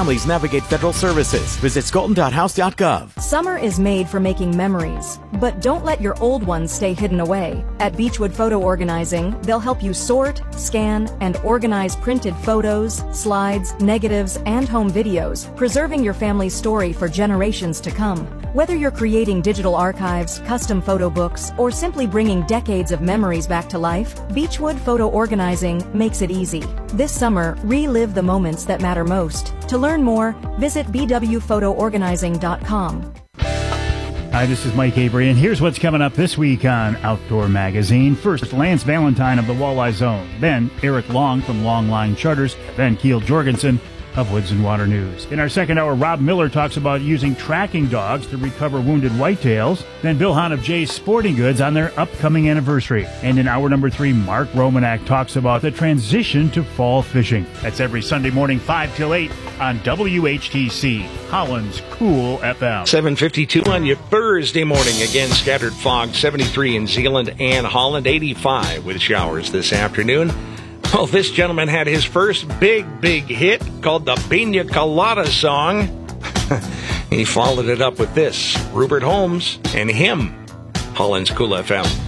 families navigate federal services. Visit scotland.house.gov. Summer is made for making memories, but don't let your old ones stay hidden away. At Beechwood Photo Organizing, they'll help you sort, scan, and organize printed photos, slides, negatives, and home videos, preserving your family's story for generations to come. Whether you're creating digital archives, custom photo books, or simply bringing decades of memories back to life, Beechwood Photo Organizing makes it easy. This summer, relive the moments that matter most. To learn more, visit bwphotoorganizing.com. Hi, this is Mike Avery, and here's what's coming up this week on Outdoor Magazine. First, Lance Valentine of the Walleye Zone. Then, Eric Long from Longline Charters. Then, Keel Jorgensen of Woods and Water News. In our second hour, Rob Miller talks about using tracking dogs to recover wounded whitetails. Then Bill Hahn of Jay's Sporting Goods on their upcoming anniversary. And in hour number 3, Mark Romanak talks about the transition to fall fishing. That's every Sunday morning, 5 till 8 on WHTC, Holland's Cool FM. 7:52 on your Thursday morning. Again, scattered fog, 73 in Zeeland and Holland, 85 with showers this afternoon. Well, this gentleman had his first big hit called the Pina Colada song. He followed it up with this, Rupert Holmes and Him, Holland's Cool FM.